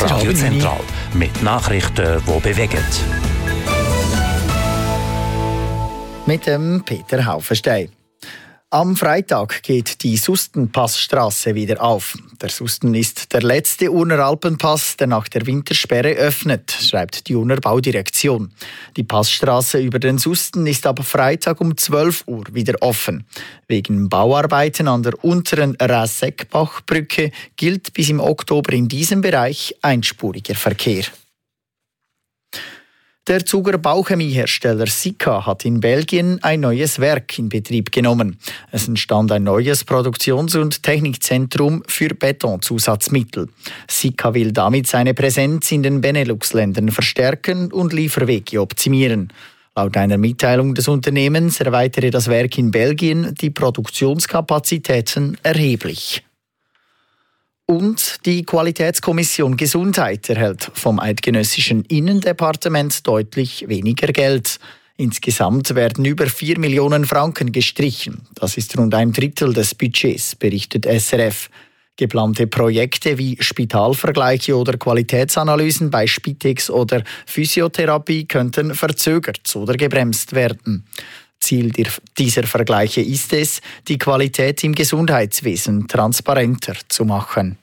Radio Zentral mit Nachrichten, die bewegen. Mit dem Peter Haufenstein. Am Freitag geht die Sustenpassstraße wieder auf. Der Susten ist der letzte Urner Alpenpass, der nach der Wintersperre öffnet, schreibt die Urner Baudirektion. Die Passstraße über den Susten ist ab Freitag um 12 Uhr wieder offen. Wegen Bauarbeiten an der unteren Räseckbachbrücke gilt bis im Oktober in diesem Bereich einspuriger Verkehr. Der Zuger Bauchemiehersteller Sika hat in Belgien ein neues Werk in Betrieb genommen. Es entstand ein neues Produktions- und Technikzentrum für Betonzusatzmittel. Sika will damit seine Präsenz in den Benelux-Ländern verstärken und Lieferwege optimieren. Laut einer Mitteilung des Unternehmens erweitere das Werk in Belgien die Produktionskapazitäten erheblich. Und die Qualitätskommission Gesundheit erhält vom eidgenössischen Innendepartement deutlich weniger Geld. Insgesamt werden über 4 Millionen Franken gestrichen. Das ist rund ein Drittel des Budgets, berichtet SRF. Geplante Projekte wie Spitalvergleiche oder Qualitätsanalysen bei Spitex oder Physiotherapie könnten verzögert oder gebremst werden. Ziel dieser Vergleiche ist es, die Qualität im Gesundheitswesen transparenter zu machen.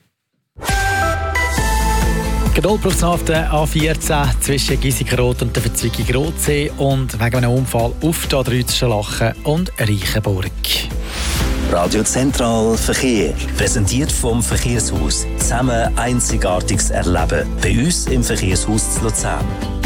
Geduld braucht es auf der A14 zwischen Giesikenrot und der Verzweigung Rotsee und wegen einem Unfall auf der A3 zwischen Lachen und Reichenburg. Radio Zentral Verkehr. Präsentiert vom Verkehrshaus. Zusammen Einzigartiges erleben. Bei uns im Verkehrshaus zu Luzern.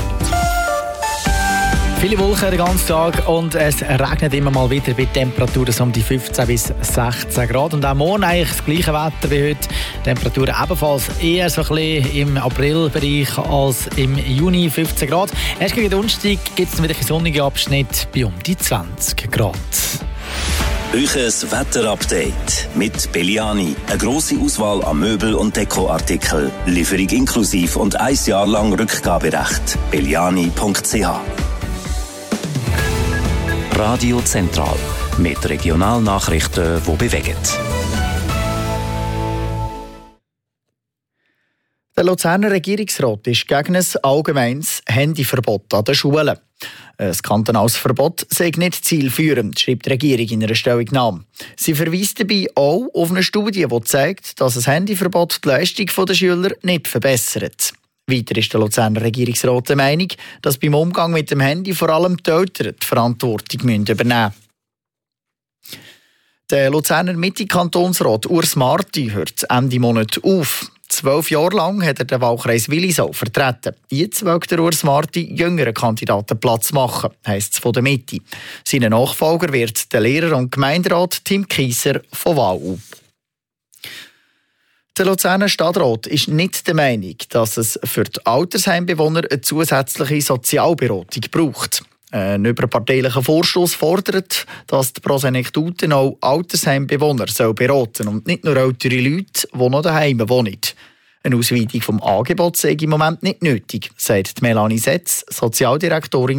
Viele Wolken den ganzen Tag und es regnet immer mal wieder bei Temperaturen um die 15 bis 16 Grad. Und auch morgen eigentlich das gleiche Wetter wie heute. Temperaturen ebenfalls eher so ein bisschen im Aprilbereich als im Juni, 15 Grad. Erst gegen Donnerstag gibt es wieder einen sonnigen Abschnitt bei um die 20 Grad. Euches Wetterupdate mit Belliani. Eine grosse Auswahl an Möbel- und Dekoartikeln. Lieferung inklusiv und 1 Jahr lang Rückgaberecht. belliani.ch. Radio Zentral mit Regionalnachrichten, die bewegen. Der Luzerner Regierungsrat ist gegen ein allgemeines Handyverbot an den Schulen. Ein kantonales Verbot sei nicht zielführend, schreibt die Regierung in einer Stellungnahme. Sie verweist dabei auch auf eine Studie, die zeigt, dass ein Handyverbot die Leistung der Schüler nicht verbessert. Weiter ist der Luzerner Regierungsrat der Meinung, dass beim Umgang mit dem Handy vor allem die Eltern die Verantwortung übernehmen müssen. Der Luzerner Mitte-Kantonsrat Urs Marti hört Ende Monat auf. 12 Jahre lang hat er den Wahlkreis Willisau vertreten. Jetzt will der Urs Marti jüngeren Kandidaten Platz machen, heisst es von der Mitte. Sein Nachfolger wird der Lehrer- und Gemeinderat Tim Kieser von WAU. Der Luzerner Stadtrat ist nicht der Meinung, dass es für die Altersheimbewohner eine zusätzliche Sozialberatung braucht. Ein überparteilicher Vorstoss fordert, dass die Prosenektuten auch Altersheimbewohner beraten und nicht nur ältere Leute, die noch daheim wohnen. Eine Ausweitung des Angebots sei im Moment nicht nötig, sagt Melanie Setz, Sozialdirektorin